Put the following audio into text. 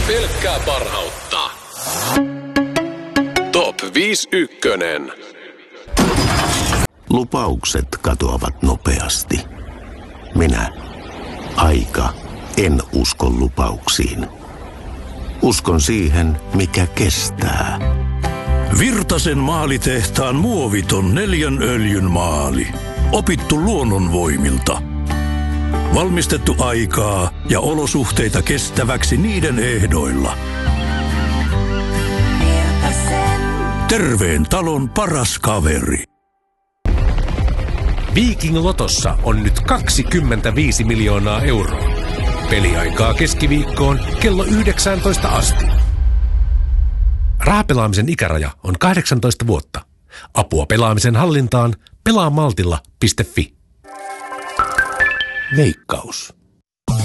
Pelkkää parhautta. Top 51. Lupaukset katoavat nopeasti. Minä, aika, en usko lupauksiin. Uskon siihen, mikä kestää. Virtasen maalitehtaan muoviton 4 öljyn maali. Opittu luonnonvoimilta. Valmistettu aikaa ja olosuhteita kestäväksi niiden ehdoilla. Terveen talon paras kaveri. Viking Lotossa on nyt 25 miljoonaa euroa. Peliaikaa keskiviikkoon kello 19 asti. Rahapelaamisen ikäraja on 18 vuotta. Apua pelaamisen hallintaan pelaamaltilla.fi. Veikkaus.